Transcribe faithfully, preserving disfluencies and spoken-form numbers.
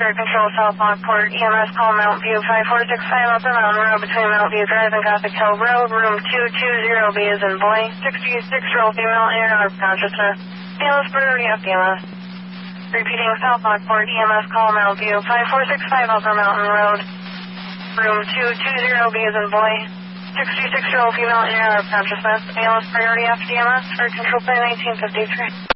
Air Control South Lockport, E M S call Mount View five four six five Upper Mountain Road between Mount View Drive and Gothic Hill Road, room two two zero B as in boy, sixty-six-year-old female in and out of consciousness. A L S priority F D M S. Repeating South Lockport, E M S call Mount View five four six five Upper Mountain Road, room two two zero B as in boy, sixty-six-year-old female in and out of consciousness. A L S priority F D M S for control plan nineteen fifty-three.